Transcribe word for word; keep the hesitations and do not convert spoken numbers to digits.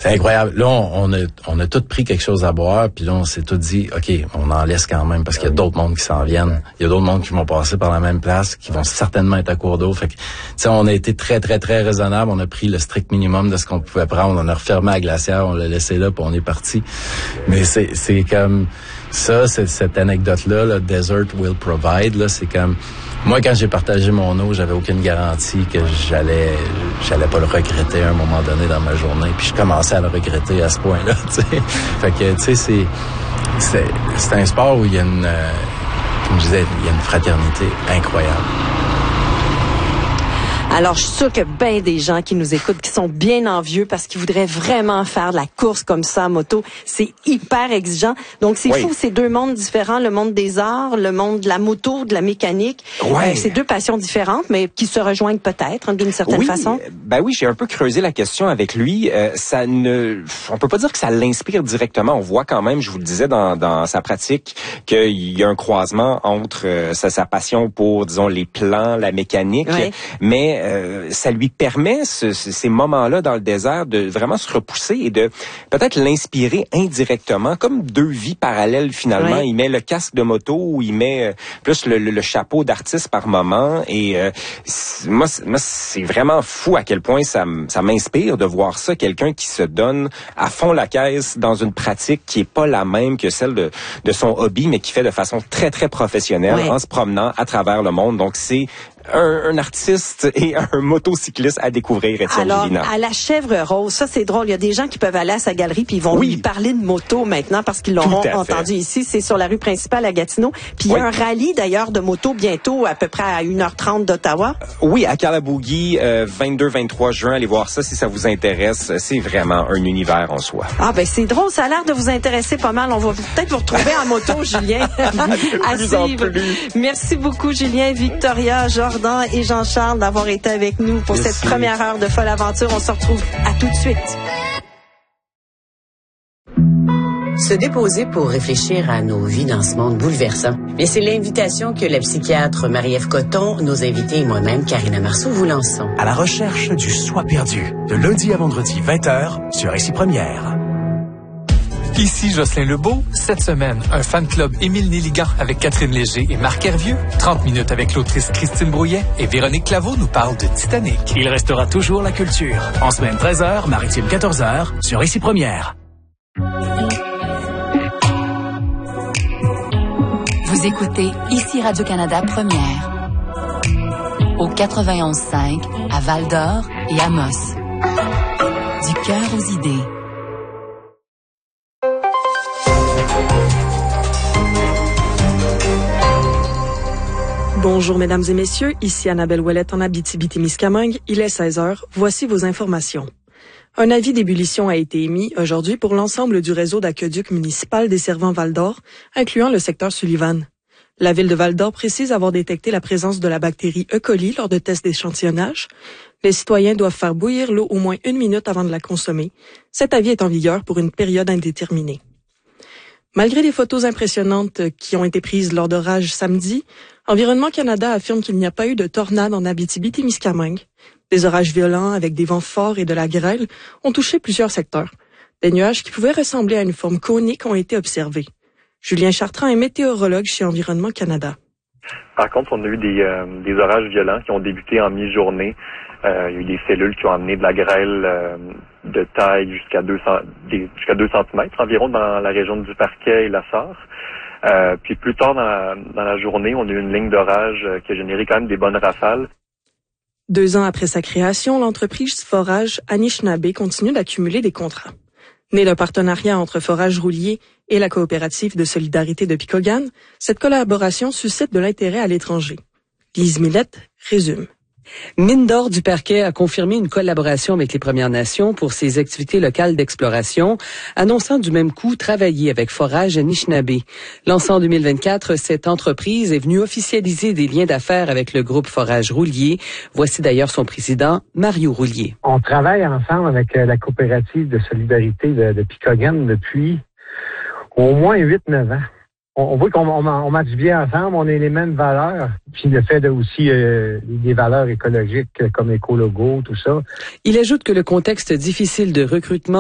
C'est incroyable. Là, on, on a on a tous pris quelque chose à boire, puis là, on s'est tous dit, OK, on en laisse quand même, parce qu'il y a d'autres mondes qui s'en viennent. Il y a d'autres mondes qui vont passer par la même place, qui vont certainement être à court d'eau. Fait que, tu sais, on a été très, très, très raisonnable. On a pris le strict minimum de ce qu'on pouvait prendre. On a refermé la glacière, on l'a laissé là, puis on est parti. Mais c'est c'est comme ça, c'est, cette anecdote-là, le Desert Will Provide, là, c'est comme... Moi, quand j'ai partagé mon eau, j'avais aucune garantie que j'allais j'allais pas le regretter à un moment donné dans ma journée. Puis je commençais à le regretter à ce point-là, tu sais. Fait que, tu sais, c'est, c'est, c'est un sport où il y a une, euh, comme je disais, il y a une fraternité incroyable. Alors, je suis sûre que bien des gens qui nous écoutent, qui sont bien envieux parce qu'ils voudraient vraiment faire de la course comme ça en moto. C'est hyper exigeant. Donc, c'est oui. fou, c'est deux mondes différents, le monde des arts, le monde de la moto, de la mécanique. Ouais. Euh, c'est deux passions différentes, mais qui se rejoignent peut-être, hein, d'une certaine oui, façon. Ben oui, j'ai un peu creusé la question avec lui. Euh, ça ne, on peut pas dire que ça l'inspire directement. On voit quand même, je vous le disais, dans, dans sa pratique, qu'il y a un croisement entre euh, sa, sa passion pour, disons, les plans, la mécanique, ouais. mais Euh, ça lui permet ce, ce, ces moments-là dans le désert de vraiment se repousser et de peut-être l'inspirer indirectement, comme deux vies parallèles finalement. Oui. Il met le casque de moto ou il met euh, plus le, le, le chapeau d'artiste par moment. Et euh, moi, moi, c'est vraiment fou à quel point ça, ça m'inspire de voir ça, quelqu'un qui se donne à fond la caisse dans une pratique qui est pas la même que celle de, de son hobby, mais qui fait de façon très, très professionnelle oui. en se promenant à travers le monde. Donc, c'est Un, un artiste et un motocycliste à découvrir, Étienne Alors, Gélinas. À la Chèvre Rose, ça c'est drôle. Il y a des gens qui peuvent aller à sa galerie puis ils vont oui. lui parler de moto maintenant parce qu'ils l'auront entendu ici. C'est sur la rue principale à Gatineau. Puis il oui. y a un rallye d'ailleurs de moto bientôt à peu près à une heure trente d'Ottawa. Euh, oui, à Calabougui, euh, vingt-deux vingt-trois juin. Allez voir ça si ça vous intéresse. C'est vraiment un univers en soi. Ah ben c'est drôle. Ça a l'air de vous intéresser pas mal. On va peut-être vous retrouver en moto, Julien. à suivre. Merci beaucoup, Julien, Victoria, Jordan et Jean-Charles d'avoir été avec nous pour Merci. cette première heure de Folle Aventure. On se retrouve à tout de suite. Se déposer pour réfléchir à nos vies dans ce monde bouleversant. Mais c'est l'invitation que la psychiatre Marie-Ève Coton, nos invités et moi-même, Karina Marceau, vous lançons. À la recherche du soi perdu, de lundi à vendredi, vingt heures, sur Ici Première. Ici Jocelyn Lebeau. Cette semaine, un fan club Émile Néligan avec Catherine Léger et Marc Hervieux. trente minutes avec l'autrice Christine Brouillet. Et Véronique Claveau nous parle de Titanic. Il restera toujours la culture. En semaine treize heures, maritime quatorze heures, sur Ici Première. Vous écoutez Ici Radio-Canada Première. Au quatre-vingt-onze cinq, à Val-d'Or et Amos. Du cœur aux idées. Bonjour mesdames et messieurs, ici Annabelle Ouellette en Abitibi-Témiscamingue, il est seize heures, voici vos informations. Un avis d'ébullition a été émis aujourd'hui pour l'ensemble du réseau d'aqueduc municipal desservant Val-d'Or, incluant le secteur Sullivan. La ville de Val-d'Or précise avoir détecté la présence de la bactérie E. coli lors de tests d'échantillonnage. Les citoyens doivent faire bouillir l'eau au moins une minute avant de la consommer. Cet avis est en vigueur pour une période indéterminée. Malgré les photos impressionnantes qui ont été prises lors d'orages samedi, Environnement Canada affirme qu'il n'y a pas eu de tornade en Abitibi-Témiscamingue. Des orages violents avec des vents forts et de la grêle ont touché plusieurs secteurs. Des nuages qui pouvaient ressembler à une forme cônique ont été observés. Julien Chartrand est météorologue chez Environnement Canada. Par contre, on a eu des, euh, des orages violents qui ont débuté en mi-journée. Euh, il y a eu des cellules qui ont amené de la grêle euh, de taille jusqu'à deux cents, des, jusqu'à deux centimètres environ dans la région du Parquet et la Sarre. Euh, puis plus tard dans la, dans la journée, on a eu une ligne d'orage euh, qui a généré quand même des bonnes rafales. Deux ans après sa création, l'entreprise Forage Anishinaabe continue d'accumuler des contrats. Née d'un partenariat entre Forage Roulier et la coopérative de solidarité de Picogan, cette collaboration suscite de l'intérêt à l'étranger. Lise Millette résume. Mine d'or du Parquet a confirmé une collaboration avec les Premières Nations pour ses activités locales d'exploration, annonçant du même coup travailler avec Forage Anishinaabe. Lancée en deux mille vingt-quatre, cette entreprise est venue officialiser des liens d'affaires avec le groupe Forage Roulier. Voici d'ailleurs son président, Mario Roulier. On travaille ensemble avec la coopérative de solidarité de, de Picogan depuis au moins huit neuf ans. On voit qu'on on, on matche bien ensemble, on a les mêmes valeurs, puis le fait de aussi euh, des valeurs écologiques comme écologo, tout ça. Il ajoute que le contexte difficile de recrutement